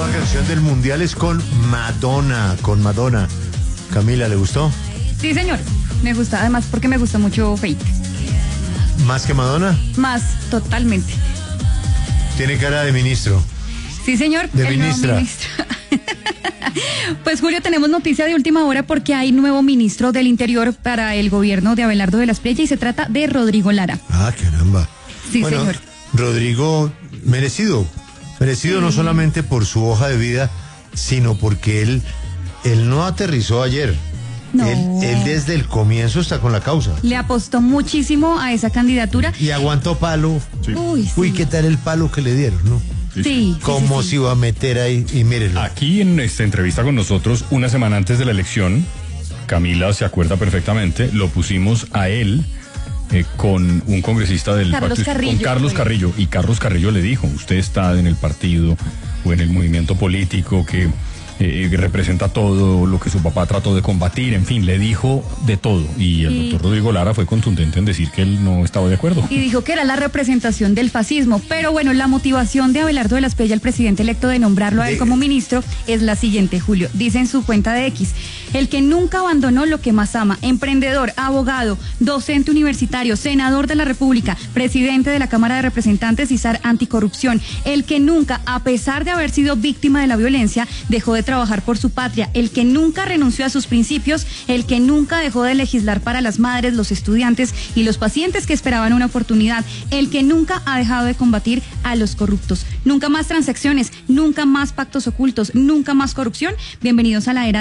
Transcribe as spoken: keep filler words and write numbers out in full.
nueva canción del Mundial es con Madonna, con Madonna. Camila, ¿le gustó? Sí, señor, me gusta, además porque me gusta mucho Fate. ¿Más que Madonna? Más, totalmente. Tiene cara de ministro. Sí, señor. De el ministra. nuevo ministro. Pues, Julio, tenemos noticia de última hora porque hay nuevo ministro del Interior para el gobierno de Abelardo de la Espriella y se trata de Rodrigo Lara. Ah, caramba. Sí, bueno, señor. Rodrigo, merecido. Merecido sí. No solamente por su hoja de vida, sino porque él, él no aterrizó ayer. No. Él, él desde el comienzo está con la causa. Le apostó muchísimo a esa candidatura. Y aguantó palo. Sí. Uy, sí. Uy, ¿qué tal el palo que le dieron, no? Sí. sí ¿Cómo sí, sí. se iba a meter ahí? Y mírenlo. Aquí en esta entrevista con nosotros, una semana antes de la elección, Camila se acuerda perfectamente, lo pusimos a él eh, con un congresista del Carlos partido, Carrillo, con Carlos Carrillo. Y Carlos Carrillo le dijo, usted está en el partido o en el movimiento político que... Eh, representa todo lo que su papá trató de combatir, en fin, le dijo de todo. Y el y... doctor Rodrigo Lara fue contundente en decir que él no estaba de acuerdo. Y dijo que era la representación del fascismo. Pero bueno, la motivación de Abelardo de la Espriella, el presidente electo, de nombrarlo a él de... como ministro, es la siguiente, Julio. Dice en su cuenta de X, el que nunca abandonó lo que más ama, emprendedor, abogado, docente universitario, senador de la República, presidente de la Cámara de Representantes y zar anticorrupción, el que nunca, a pesar de haber sido víctima de la violencia, dejó de trabajar por su patria, el que nunca renunció a sus principios, el que nunca dejó de legislar para las madres, los estudiantes y los pacientes que esperaban una oportunidad, el que nunca ha dejado de combatir a los corruptos. Nunca más transacciones, nunca más pactos ocultos, nunca más corrupción. Bienvenidos a la era